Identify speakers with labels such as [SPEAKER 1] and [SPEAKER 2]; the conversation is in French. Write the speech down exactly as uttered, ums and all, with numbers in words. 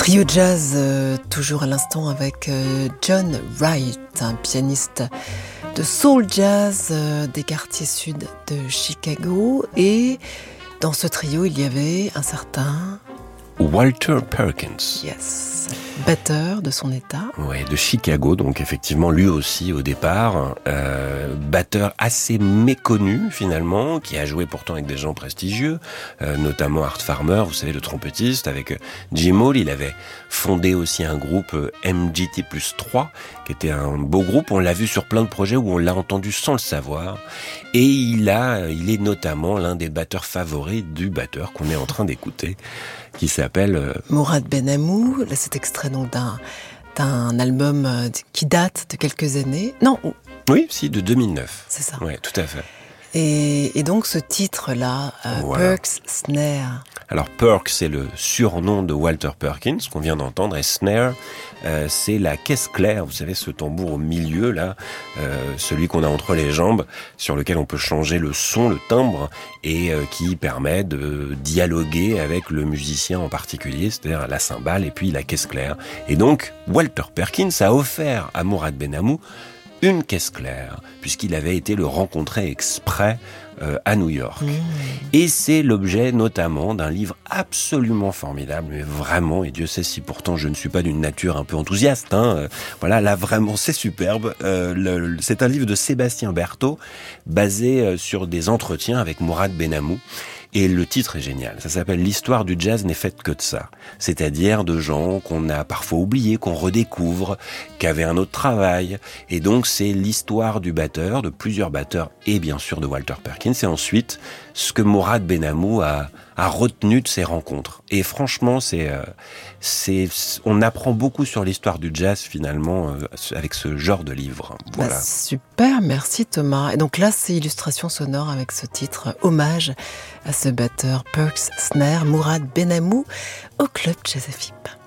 [SPEAKER 1] Trio Jazz, euh, toujours à l'instant avec euh, John Wright, un pianiste de soul jazz euh, des quartiers sud de Chicago. Et dans ce trio, il y avait un certain...
[SPEAKER 2] Walter Perkins.
[SPEAKER 1] Yes, batteur de son état.
[SPEAKER 2] Ouais, de Chicago, donc effectivement lui aussi au départ, euh, batteur assez méconnu finalement, qui a joué pourtant avec des gens prestigieux, euh, notamment Art Farmer, vous savez le trompettiste, avec Jim Hall. Il avait fondé aussi un groupe M G T plus trois, qui était un beau groupe. On l'a vu sur plein de projets où on l'a entendu sans le savoir. Et il a, il est notamment l'un des batteurs favoris du batteur qu'on est en train d'écouter, qui s'appelle euh...
[SPEAKER 1] Mourad Benhamou. Là, cet extrait donc d'un d'un album euh, qui date de quelques années. Non.
[SPEAKER 2] Oui, si, de deux mille neuf.
[SPEAKER 1] C'est ça.
[SPEAKER 2] Oui, tout à fait.
[SPEAKER 1] Et, et donc ce titre-là, euh,
[SPEAKER 2] voilà.
[SPEAKER 1] Perks Snare.
[SPEAKER 2] Alors Perks, c'est le surnom de Walter Perkins qu'on vient d'entendre, et Snare, euh, c'est la caisse claire, vous savez, ce tambour au milieu là, euh, celui qu'on a entre les jambes, sur lequel on peut changer le son, le timbre, et euh, qui permet de dialoguer avec le musicien en particulier, c'est-à-dire la cymbale et puis la caisse claire. Et donc Walter Perkins a offert à Mourad Benhamou une caisse claire, puisqu'il avait été le rencontrer exprès euh, à New York. Mmh. Et c'est l'objet notamment d'un livre absolument formidable, mais vraiment, et Dieu sait si pourtant je ne suis pas d'une nature un peu enthousiaste, hein, euh, voilà, là vraiment c'est superbe. Euh, le, le, c'est un livre de Sébastien Berthaud, basé euh, sur des entretiens avec Mourad Benhamou. Et le titre est génial. Ça s'appelle « L'histoire du jazz n'est faite que de ça ». C'est-à-dire de gens qu'on a parfois oubliés, qu'on redécouvre, qui avaient un autre travail. Et donc, c'est l'histoire du batteur, de plusieurs batteurs, et bien sûr de Walter Perkins. Et ensuite, ce que Mourad Benhamou a, a retenu de ces rencontres. Et franchement, c'est, euh, c'est, on apprend beaucoup sur l'histoire du jazz, finalement, euh, avec ce genre de livre. Voilà.
[SPEAKER 1] Bah, super, merci Thomas. Et donc là, c'est illustration sonore avec ce titre, hommage à ce batteur Perks Snare, Mourad Benhamou, au Club Jazz F I P.